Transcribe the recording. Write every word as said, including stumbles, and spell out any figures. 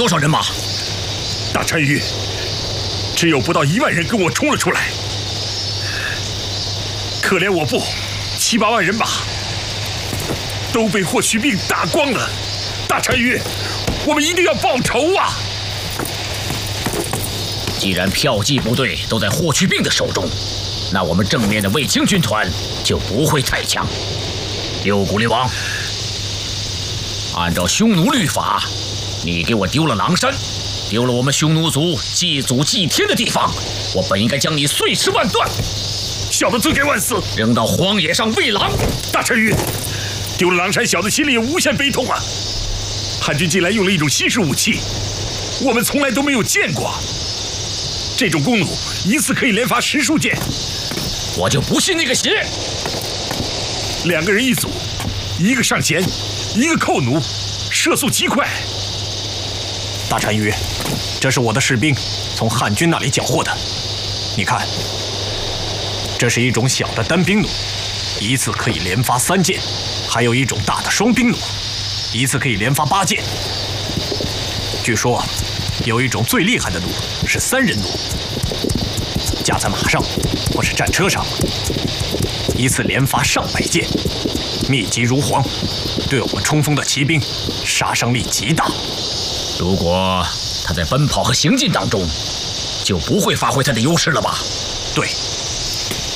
多少人马？ 大单于，只有不到一万人跟我冲了出来。可怜我部七八万人马都被霍去病打光了。大单于，我们一定要报仇啊！ 既然骠骑部队都在霍去病的手中，那我们正面的卫青军团就不会太强。六谷灵王，按照匈奴律法，你给我丢了狼山，丢了我们匈奴族祭祖祭天的地方，我本应该将你碎尸万段。 小的罪该万死， 扔到荒野上喂狼。 大单于，丢了狼山，小的心里也无限悲痛啊！汉军近来用了一种新式武器，我们从来都没有见过。这种弓弩一次可以连发十数箭， 我就不信那个邪。 两个人一组，一个上前，一个扣弩，射速极快。 大单于，这是我的士兵从汉军那里缴获的，你看，这是一种小的单兵弩，一次可以连发三箭；还有一种大的双兵弩，一次可以连发八箭。据说有一种最厉害的弩是三人弩，架在马上或是战车上，一次连发上百箭，密集如簧，对我们冲锋的骑兵杀伤力极大。 如果他在奔跑和行进当中，就不会发挥他的优势了吧？ 对。